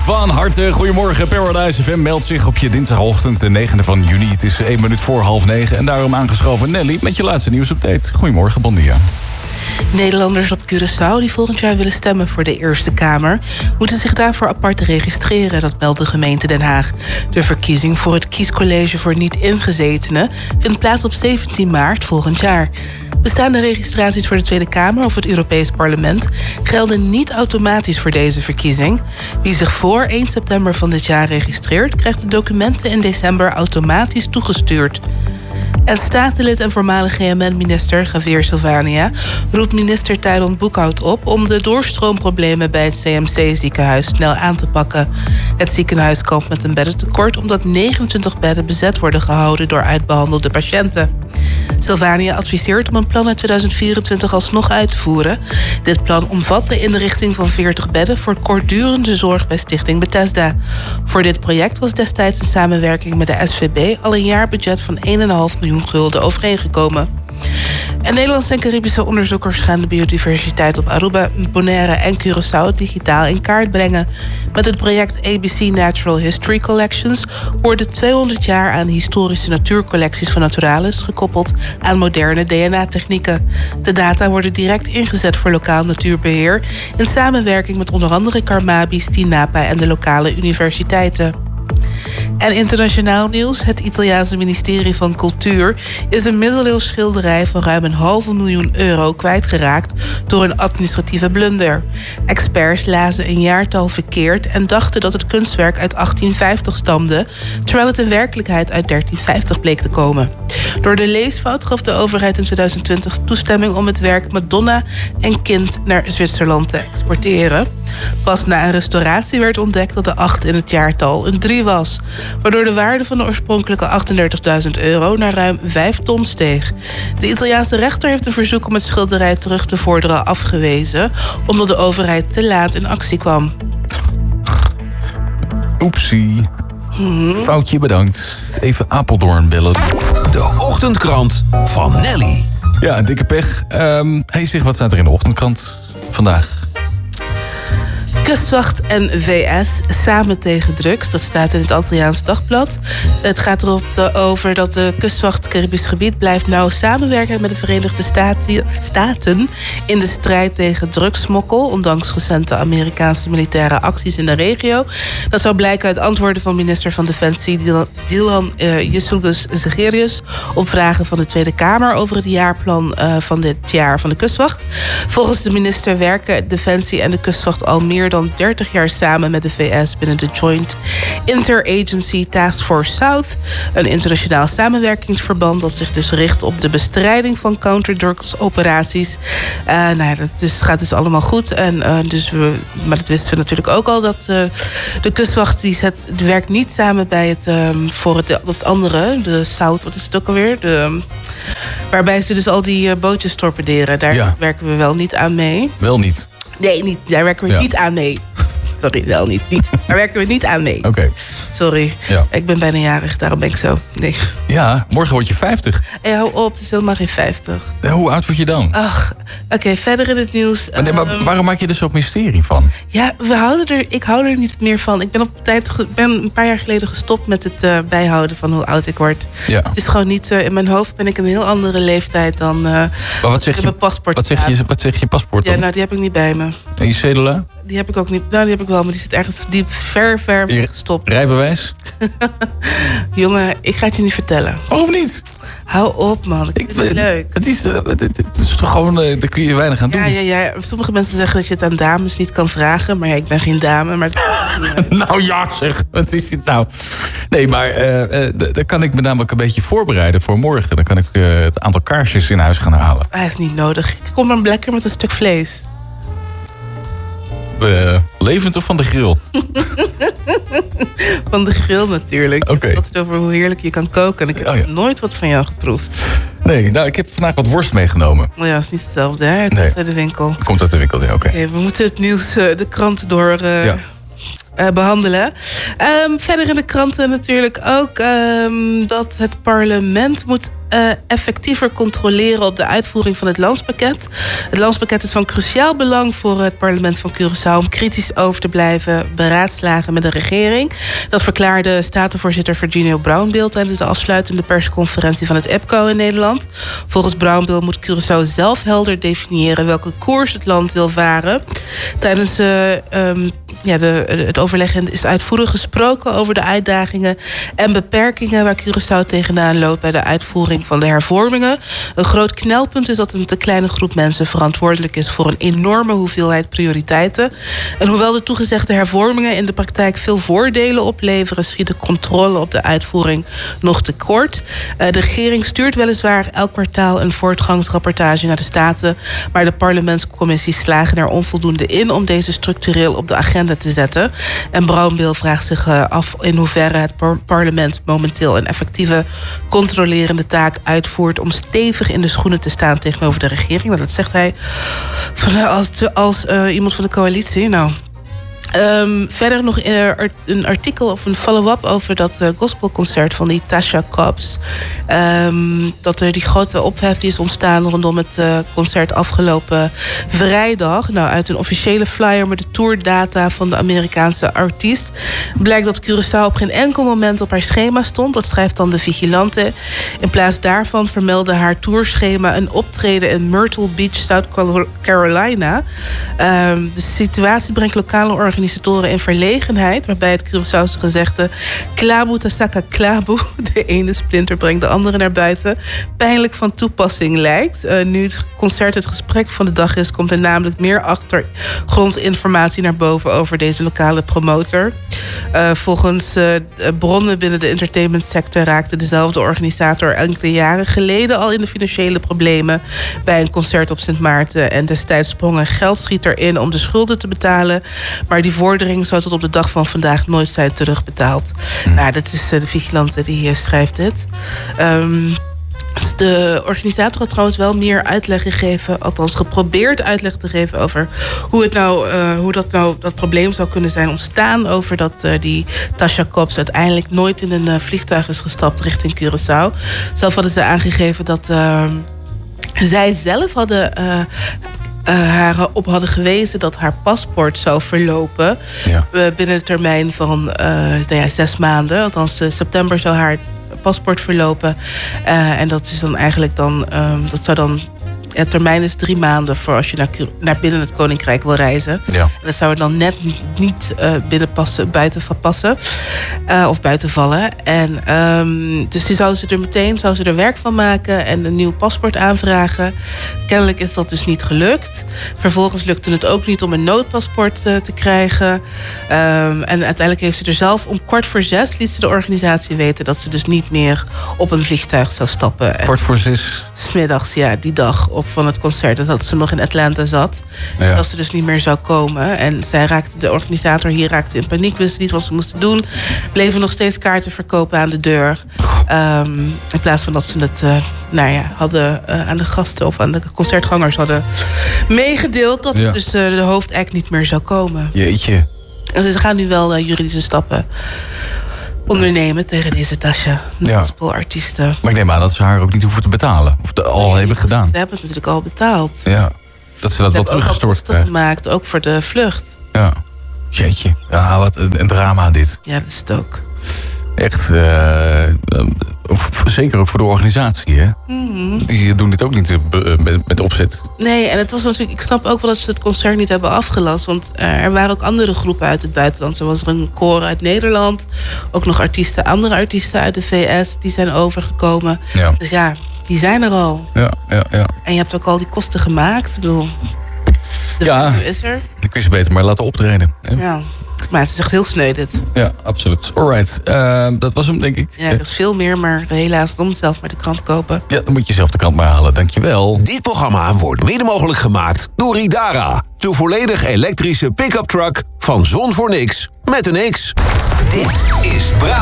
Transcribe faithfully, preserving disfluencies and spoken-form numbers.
Van harte goedemorgen. Paradise F M meldt zich op je dinsdagochtend, de negende van juni. Het is één minuut voor half negen. En daarom aangeschoven Nelly met je laatste nieuwsupdate. Goedemorgen, bon dia. Nederlanders op Curaçao die volgend jaar willen stemmen voor de Eerste Kamer moeten zich daarvoor apart registreren, dat meldt de gemeente Den Haag. De verkiezing voor het kiescollege voor niet-ingezetenen vindt plaats op zeventien maart volgend jaar. Bestaande registraties voor de Tweede Kamer of het Europees Parlement gelden niet automatisch voor deze verkiezing. Wie zich voor één september van dit jaar registreert, krijgt de documenten in december automatisch toegestuurd. En statenlid en voormalig G M N-minister Javier Silvania roept minister Tyrone Boekhout op om de doorstroomproblemen bij het C M C-ziekenhuis snel aan te pakken. Het ziekenhuis kampt met een beddentekort omdat negenentwintig bedden bezet worden gehouden door uitbehandelde patiënten. Silvania adviseert om een plan uit tweeduizend vierentwintig alsnog uit te voeren. Dit plan omvat de inrichting van veertig bedden voor kortdurende zorg bij Stichting Bethesda. Voor dit project was destijds een samenwerking met de S V B al een jaarbudget van één komma vijf miljoen gulden overeengekomen. En Nederlandse en Caribische onderzoekers gaan de biodiversiteit op Aruba, Bonaire en Curaçao digitaal in kaart brengen. Met het project A B C Natural History Collections worden tweehonderd jaar aan historische natuurcollecties van Naturalis gekoppeld aan moderne D N A-technieken. De data worden direct ingezet voor lokaal natuurbeheer in samenwerking met onder andere Carmabis, TINAPA en de lokale universiteiten. En internationaal nieuws. Het Italiaanse ministerie van Cultuur is een middeleeuws schilderij van ruim een halve miljoen euro kwijtgeraakt door een administratieve blunder. Experts lazen een jaartal verkeerd en dachten dat het kunstwerk uit achttien vijftig stamde, terwijl het in werkelijkheid uit dertien vijftig bleek te komen. Door de leesfout gaf de overheid in tweeduizend twintig toestemming om het werk Madonna en Kind naar Zwitserland te exporteren. Pas na een restauratie werd ontdekt dat de acht in het jaartal een drie was, waardoor de waarde van de oorspronkelijke achtendertigduizend euro naar ruim vijf ton steeg. De Italiaanse rechter heeft een verzoek om het schilderij terug te vorderen afgewezen, omdat de overheid te laat in actie kwam. Oepsie. Hmm. Foutje, bedankt. Even Apeldoorn bellen. De ochtendkrant van Nelly. Ja, een dikke pech. Um, hey, zeg, wat staat er in de ochtendkrant vandaag? Kustwacht en V S samen tegen drugs. Dat staat in het Antilliaans Dagblad. Het gaat erop over dat de Kustwacht Caribisch Gebied blijft nauw samenwerken met de Verenigde Staten in de strijd tegen drugsmokkel, ondanks recente Amerikaanse militaire acties in de regio. Dat zou blijken uit antwoorden van minister van Defensie Dylan uh, Jesús Zegerius op vragen van de Tweede Kamer over het jaarplan uh, van dit jaar van de Kustwacht. Volgens de minister werken Defensie en de Kustwacht al meer dan dertig jaar samen met de V S binnen de Joint Interagency Task Force South, een internationaal samenwerkingsverband dat zich dus richt op de bestrijding van counterdrugsoperaties. Uh, nou ja, dat dus, gaat dus allemaal goed. En, uh, dus we, maar dat wisten we natuurlijk ook al, dat uh, de Kustwacht die zet, die werkt niet samen bij het um, voor het, het andere, de South, wat is het ook alweer? De, um, waarbij ze dus al die uh, bootjes torpederen. Daar ja. werken we wel niet aan mee. Wel niet. Nee, niet, daar werken we ja. niet aan mee. Sorry, wel niet. niet. Daar werken we niet aan mee. Oké. Okay. Sorry, ja. ik ben bijna jarig, daarom ben ik zo. Nee. Ja, morgen word je vijftig. Hey, hou op, het is helemaal geen vijftig. Ja, hoe oud word je dan? Ach, oké, okay, verder in het nieuws. Maar, nee, maar um, waarom maak je er zo'n mysterie van? Ja, we houden er, ik hou er niet meer van. Ik ben, op tijd, ben een paar jaar geleden gestopt met het uh, bijhouden van hoe oud ik word. Ja. Het is gewoon niet, uh, in mijn hoofd ben ik een heel andere leeftijd dan uh, maar wat zeg je, mijn paspoort. Wat zeg je, wat zeg je paspoort dan? Ja, nou, die heb ik niet bij me. En je cedula? Die heb ik ook niet. Nou, die heb ik wel, maar die zit ergens diep, ver, ver je gestopt. Rijbewijs? Jongen, ik ga het je niet vertellen. Waarom niet? Hou op, man. Ik vind het leuk. Het is, het, het is toch gewoon, uh, daar kun je weinig aan doen. Ja, ja, ja. Sommige mensen zeggen dat je het aan dames niet kan vragen. Maar ja, ik ben geen dame. Maar nou ja, zeg. Wat is dit nou? Nee, maar uh, uh, dan kan ik me namelijk een beetje voorbereiden voor morgen. Dan kan ik uh, het aantal kaarsjes in huis gaan halen. Hij is niet nodig. Ik kom maar lekker met een stuk vlees. Uh, levend of van de grill? Van de grill natuurlijk. Oké. Okay. Het gaat over hoe heerlijk je kan koken. En ik heb oh, ja. nooit wat van jou geproefd. Nee, nou, ik heb vandaag wat worst meegenomen. Oh ja, dat is niet hetzelfde, hè? Het nee. komt uit de winkel. Het komt uit de winkel, ja, oké. Okay. Okay, we moeten het nieuws, de krant door... Uh, ja. Uh, behandelen. Um, verder in de kranten natuurlijk ook um, dat het parlement moet uh, effectiever controleren op de uitvoering van het landspakket. Het landspakket is van cruciaal belang voor het parlement van Curaçao om kritisch over te blijven beraadslagen met de regering. Dat verklaarde statenvoorzitter Virginio Brownbill tijdens de afsluitende persconferentie van het E P C O in Nederland. Volgens Brownbill moet Curaçao zelf helder definiëren welke koers het land wil varen. Tijdens uh, um, ja, de, het overleg is uitvoerig gesproken over de uitdagingen en beperkingen waar Curaçao tegenaan loopt bij de uitvoering van de hervormingen. Een groot knelpunt is dat een te kleine groep mensen verantwoordelijk is voor een enorme hoeveelheid prioriteiten. En hoewel de toegezegde hervormingen in de praktijk veel voordelen opleveren, schiet de controle op de uitvoering nog te kort. De regering stuurt weliswaar elk kwartaal een voortgangsrapportage naar de Staten, maar de parlementscommissies slagen er onvoldoende in om deze structureel op de agenda te zetten. En Brownbill vraagt zich af in hoeverre het par- parlement momenteel een effectieve controlerende taak uitvoert om stevig in de schoenen te staan tegenover de regering. Nou, dat zegt hij van, als, als uh, iemand van de coalitie. Nou. Um, verder nog een artikel of een follow-up over dat uh, gospelconcert van die Tasha Cobbs. Um, dat er die grote ophef die is ontstaan rondom het uh, concert afgelopen vrijdag. Nou, uit een officiële flyer met de tourdata van de Amerikaanse artiest blijkt dat Curaçao op geen enkel moment op haar schema stond. Dat schrijft dan de Vigilante. In plaats daarvan vermeldde haar tourschema een optreden in Myrtle Beach, South Carolina. Um, de situatie brengt lokale organisaties organisatoren in verlegenheid, waarbij het Curaçaose gezegde klabu tasaka klabu, de ene splinter brengt de andere naar buiten, pijnlijk van toepassing lijkt. Uh, nu het concert het gesprek van de dag is, komt er namelijk meer achtergrondinformatie naar boven over deze lokale promotor. Uh, volgens uh, bronnen binnen de entertainmentsector raakte dezelfde organisator enkele jaren geleden al in de financiële problemen bij een concert op Sint Maarten. En destijds sprong een geldschieter in om de schulden te betalen. Maar die vordering zou tot op de dag van vandaag nooit zijn terugbetaald. Mm. Nou, dat is uh, de Vigilante die hier schrijft dit. Um, De organisator had trouwens wel meer uitleg gegeven, althans geprobeerd uitleg te geven over hoe, het nou, uh, hoe dat nou dat probleem zou kunnen zijn ontstaan. Over dat uh, die Tasha Cobbs uiteindelijk nooit in een uh, vliegtuig is gestapt richting Curaçao. Zelf hadden ze aangegeven dat uh, zij zelf hadden Uh, Uh, haar op hadden gewezen dat haar paspoort zou verlopen. Ja. Uh, binnen de termijn van uh, nou ja, zes maanden. Althans, uh, september zou haar paspoort verlopen. Uh, en dat is dan eigenlijk dan, um, dat zou dan. Het termijn is drie maanden voor als je naar, naar binnen het Koninkrijk wil reizen. Ja. En dat zou er dan net niet uh, binnen passen, buiten passen. Uh, of buiten vallen. En, um, dus die zou ze er meteen zou ze er werk van maken en een nieuw paspoort aanvragen. Kennelijk is dat dus niet gelukt. Vervolgens lukte het ook niet om een noodpaspoort uh, te krijgen. Um, en uiteindelijk heeft ze er zelf om kwart voor zes liet ze de organisatie weten dat ze dus niet meer op een vliegtuig zou stappen. Kwart voor zes? 's middags, ja, die dag op van het concert. Dat ze nog in Atlanta zat. Ja. Dat ze dus niet meer zou komen. En zij raakte, de organisator hier raakte in paniek. Wist niet wat ze moesten doen. Bleven nog steeds kaarten verkopen aan de deur. Um, in plaats van dat ze het uh, nou ja, hadden uh, aan de gasten of aan de concertgangers hadden meegedeeld. Dat ja. dus uh, de hoofdact niet meer zou komen. Jeetje. En ze gaan nu wel uh, juridische stappen ondernemen tegen deze Tasha, de ja. gospelartiesten. Maar ik neem aan dat ze haar ook niet hoeven te betalen. Of de, al nee, hebben gedaan. Ze hebben het natuurlijk al betaald. Ja, dat ze dat wel teruggestort krijgen. gemaakt, ook voor de vlucht. Ja, jeetje. Ja, wat een, een drama dit. Ja, dat is het ook. Echt, uh, zeker ook voor de organisatie, hè? Mm-hmm. Die doen dit ook niet met, met opzet. Nee, en het was natuurlijk, ik snap ook wel dat ze het concert niet hebben afgelast. Want er waren ook andere groepen uit het buitenland. Zo was er een koor uit Nederland. Ook nog artiesten, andere artiesten uit de V S, die zijn overgekomen. Ja. Dus ja, die zijn er al. Ja, ja, ja. En je hebt ook al die kosten gemaakt. Ik bedoel, de ja, is er. Ik wist beter maar laten optreden. Hè? Ja. Maar het is echt heel sneu dit. Ja, absoluut. Alright, uh, dat was hem denk ik. Ja, er is veel meer, maar helaas dan zelf maar de krant kopen. Ja, dan moet je zelf de krant maar halen, dankjewel. Dit programma wordt mede mogelijk gemaakt door Idara. De volledig elektrische pick-up truck van Zon voor Niks met een X. Dit is Bra